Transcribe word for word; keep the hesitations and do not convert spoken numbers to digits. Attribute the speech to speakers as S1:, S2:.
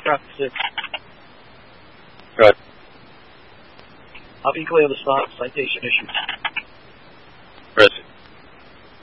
S1: traffic six.
S2: Good.
S1: I'll be clear to start citation issued.